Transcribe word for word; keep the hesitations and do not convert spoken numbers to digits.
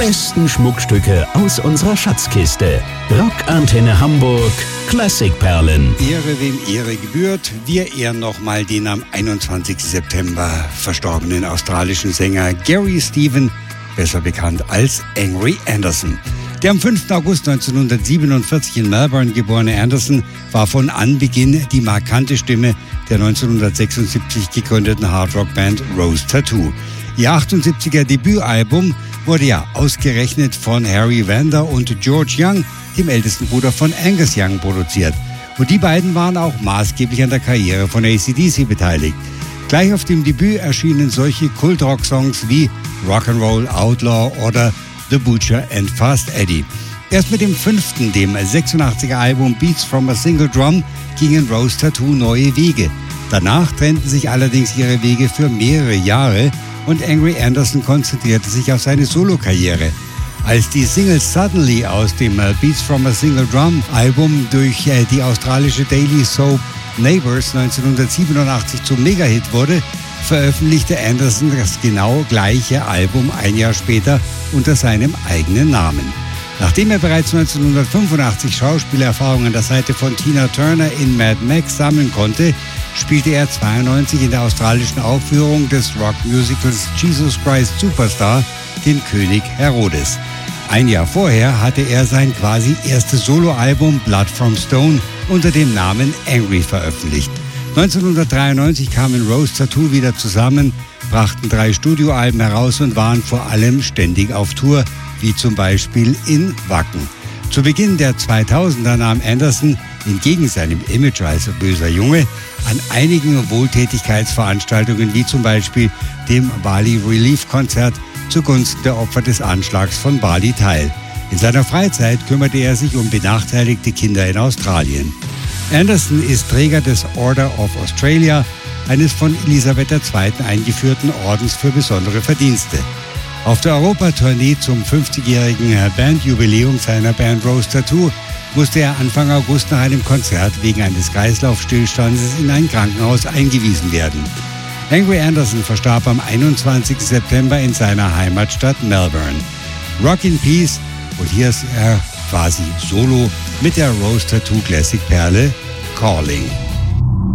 besten Schmuckstücke aus unserer Schatzkiste. Rockantenne Hamburg Klassikperlen. Ehre, wem Ehre gebührt. Wir ehren nochmal den am einundzwanzigsten September verstorbenen australischen Sänger Gary Stephen, besser bekannt als Angry Anderson. Der am fünften August neunzehnhundertsiebenundvierzig in Melbourne geborene Anderson war von Anbeginn die markante Stimme der neunzehnhundertsechsundsiebzig gegründeten Hardrock-Band Rose Tattoo. Ihr achtundsiebziger Debütalbum wurde ja ausgerechnet von Harry Vanda und George Young, dem ältesten Bruder von Angus Young, produziert. Und die beiden waren auch maßgeblich an der Karriere von A C D C beteiligt. Gleich auf dem Debüt erschienen solche Kult-Rock-Songs wie Rock'n'Roll Outlaw oder The Butcher and Fast Eddie. Erst mit dem fünften, dem sechsundachtziger Album Beats from a Single Drum, gingen Rose Tattoo neue Wege. Danach trennten sich allerdings ihre Wege für mehrere Jahre und Angry Anderson konzentrierte sich auf seine Solokarriere. Als die Single Suddenly aus dem Beats from a Single Drum Album durch die australische Daily Soap Neighbours neunzehnhundertsiebenundachtzig zum Megahit wurde, veröffentlichte Anderson das genau gleiche Album ein Jahr später unter seinem eigenen Namen. Nachdem er bereits neunzehnhundertfünfundachtzig Schauspielerfahrung an der Seite von Tina Turner in Mad Max sammeln konnte, spielte er zweiundneunzig in der australischen Aufführung des Rockmusicals Jesus Christ Superstar den König Herodes. Ein Jahr vorher hatte er sein quasi erstes Soloalbum Blood from Stone unter dem Namen Angry veröffentlicht. neunzehnhundertdreiundneunzig kamen Rose Tattoo wieder zusammen, brachten drei Studioalben heraus und waren vor allem ständig auf Tour, wie zum Beispiel in Wacken. Zu Beginn der zweitausender nahm Anderson, entgegen seinem Image als böser Junge, an einigen Wohltätigkeitsveranstaltungen wie zum Beispiel dem Bali Relief Konzert zugunsten der Opfer des Anschlags von Bali teil. In seiner Freizeit kümmerte er sich um benachteiligte Kinder in Australien. Anderson ist Träger des Order of Australia, eines von Elisabeth der Zweiten eingeführten Ordens für besondere Verdienste. Auf der Europatournee zum fünfzigjährigen Bandjubiläum seiner Band Rose Tattoo musste er Anfang August nach einem Konzert wegen eines Kreislaufstillstandes in ein Krankenhaus eingewiesen werden. Angry Anderson verstarb am einundzwanzigsten September in seiner Heimatstadt Melbourne. Rock in Peace, und hier ist er quasi solo mit der Rose Tattoo Classic Perle Calling.